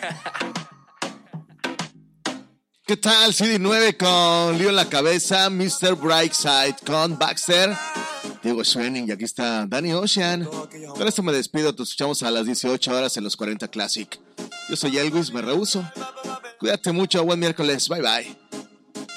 ¿Qué tal? CD9 con Lío en la cabeza, Mr. Brightside con Baxter, Diego Schwenning y aquí está Danny Ocean. Con esto me despido, te escuchamos a las 18 horas en los 40 Classic. Yo soy Elvis, me rehuso. Cuídate mucho, buen miércoles, bye bye.